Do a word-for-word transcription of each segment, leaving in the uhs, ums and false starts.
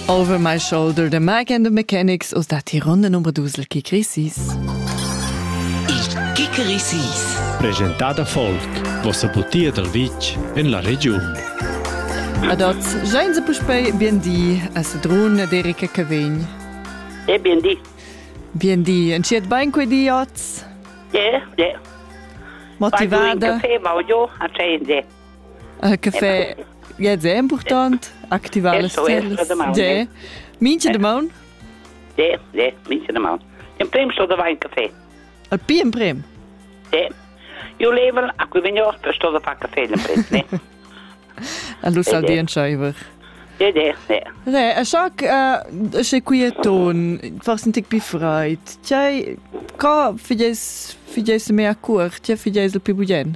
Over my shoulder, the Mike and the Mechanics aus der Ronde Nummer dusel Kikrisis. Il Kikrisis. Presentada folk, wo se butia del Vitg in la regione. Adots, già se puspei bien di a se drone d'Erika Cavegn. Eh, bien di. Bien di, en ciet bain quei di ots? Eh, eh. Motivada. Un caffè, ma io a cende. A caffè, ja, è important. Activare le celles. Ja. Mince de maun? Ja, ja, mince de maun. In prim sto da vai un caffè. Al piem prim? Ja. Io level, a cui vengo, per sto da fa caffè in prim, ne? Allora sal di un scheiver. Ja, ja, ja. Ne, a schac, a sche qui a ton, forse un tic più freit. Tjai, ca fides, fides me a cur, tjai fides il più bugen?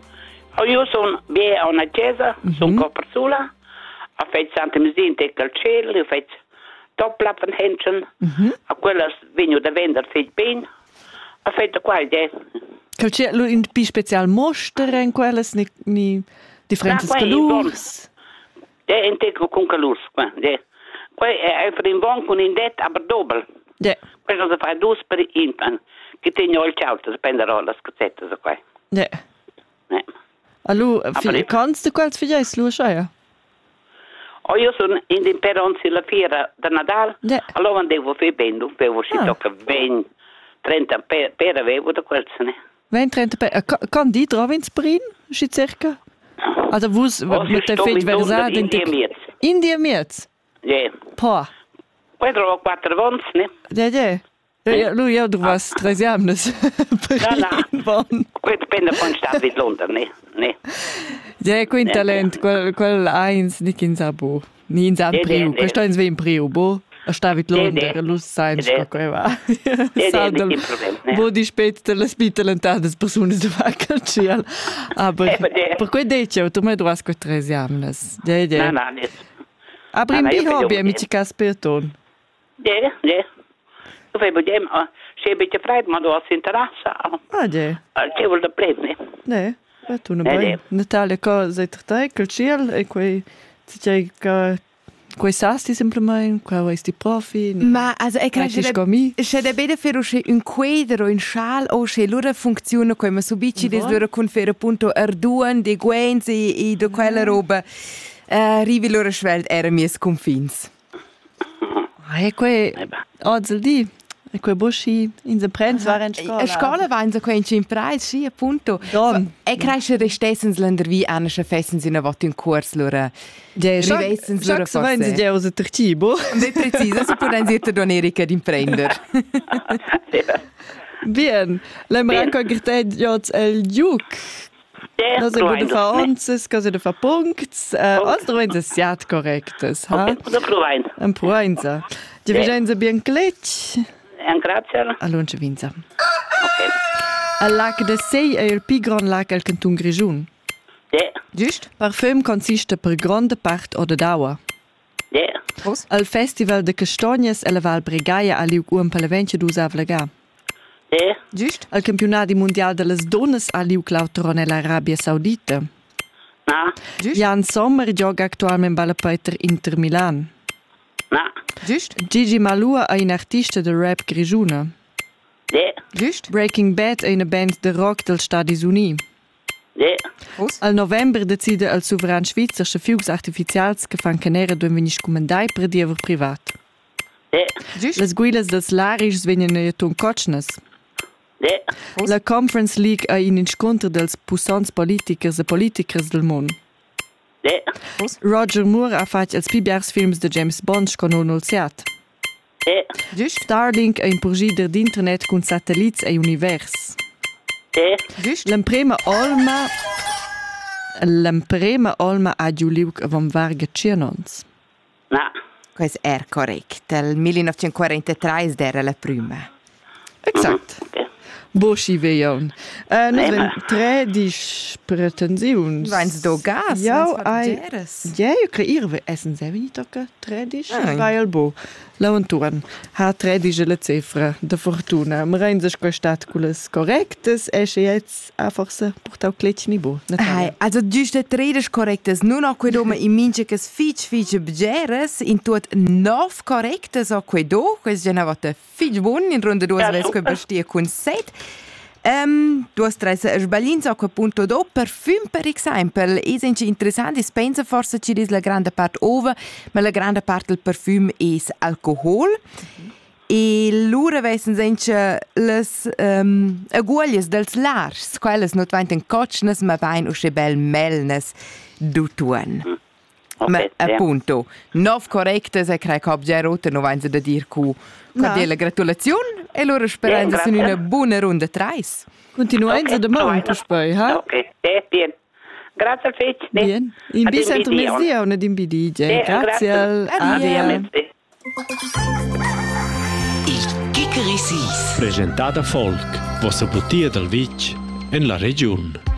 Io sono bie a una chiesa, sono copertura, ho fatto Santa Mesina al cielo, ho fatto toplappen henschen, a quella vengo da vendere fatto bene, ho fatto qua, ja. Cal c'è un più special mostre in quelles ni, ni differenti colors? Ja, in teco con colors, qua, ja. Qua è per in bon con in det, aber doppel. Ja. Questo si fa due per in, che tengo il ciauto, spenderò la scazzetta, so qua. Ja. Ja. Allora, kannst du quals figliais lu scheier? Oh, io sono in l'imperonzi la fiera da Nadal, yeah. Allora andevo a bene, avevo si tocca venti, trenta per, per avevo da quelsene. venti, trenta per, kan die drauf ins Brin, si circa? Also wus, mit der Fetch versat in India Mietz. India Mietz? Ja. Pa. Quello ho quattro vons, ne? Ja, ja. Ja, lui, ja, du warst drei Jamnes. No, no. Questo dipende von Stadt wie London, ne? Ne. Ja, quel talent, quel, quel eins, nicht in Sabo. Ni in San Priu. Questo è in Svin Priu, bo? A sta vit London, lus sein, quel va. Saldel, bo di spet le spitalentate persone da vacca ciel. Aber, per quel dice, tu me du hast quel drei Jamnes. Ja, ja. No, no, ne. Aber in bi hobby, amici Casperton. Ja, ja. Io fai vedere, se avete freddo, ma tu si interessa. Ah, ja. C'è vuol da prendere. Ne, va tu ne bai. Natalia, cosa è te, quel ciel, e quei, c'è che, quei sasti semplicemente, qua questi profi. Ma, also, è che c'è da bene fare un quadro, un schal, o c'è l'ora funziona come su bici, des l'ora con fare appunto arduan, de guenze, e de quella roba, arrivi l'ora svelt, era mie sconfins. E quei, oggi di, e quei boschi in der Prenz war in Scola. A scola waren so quei in preis, sì, appunto. Don. E cresce restessens lander wie ana schafessens in a vot in kurs lura. Ja, rivessens lura forse. Wenn sie ja aus der Tercibo. Nicht präzise, so può dire Don Erika d'imprender. Bien, lembra che gerte jetzt el juk. Ja, no se bude fa onces, cosa de fa punkts, altro wenn es siat correctes, ha? Da provain. Un provainza. Di vigenza bien cletch. Un grazie. Allora vinza. Ok. Al lac de Sei è il più gran lac al canton Grigiun. Ja. Giust? Parfüm consiste per grande part o de daua. Ja. Al festival de Castognes e la Val Bregaia a liu un paleventia dus avlega. Ja. Giust? Al campionati mondial de las donnes a liu clauteron l'Arabia Saudita. Na. Giust? Jan Sommer gioca attualmente balla Peter Inter Milan. Na. Giust? Gigi Malua è un artista de rap grigiuna. Ja. Giust? Breaking Bad è una band de rock del Stati Uniti. Ja. Al november decide il sovrano svizzero che fugs artificials che fan canera duen venis comandai per diever privat. Ja. Giust? Les guilas dels larisch venien a ton cotschnes. Ja. La Conference League è un incontro dels puissants politikers e politikers del mondo. Ja. Roger Moore ha fatto els pibiars films de James Bond con un siat. Ja. Giust? Starlink è un progetto d'internet con satelliti e univers. Ja. Giust? L'emprema Olma l'emprema Olma ha giuliuc avon varga cianons. Na. Questo è corretto. Il millenovecentoquarantatré era la prima. Exact. Okay. Boschi veion. Uh, Nos ven tredisch pretensiuns. Vains do gas, ja, ai, ja, io creir essen se veni tocca tredisch, vai al bo. La Antuan ha tredisch la cifra de fortuna. Ma rein sich stat culas correctes, esce jetzt a forse portau cletchni bo. Ai, also giuste tredisch correctes, nun a quei doma in minche kes fich fich begeres, in tuot nov correctes a quei do, quais gena vata fich bon, in ronde duas ja, ves quei bestia cun set. Um, du hast reise sbalins a quel punto do parfüm per esempio es inci interessant es pensa forse ci dis la grande part ova ma la grande part del parfüm es alcohol mm-hmm. e lura vessen senche les um, aguglias dels lars quelles not vainten cotchnes ma vain usche bel melnes du tuan. Mm. Okay, ma appunto nov correctes e crei che obgerote no vain se da dir cu cordiale gratulazione e loro speranza yeah, sono una buona ronda trais. Continuenza okay, domani tu spui, ha? Ok, eh, bien. Grazie al fece. Bien. In bisento mezzia una d'imbidige. Grazie al adia. Il Kikeri Sis. Presentata folk, vossa butia del Vic en la regione.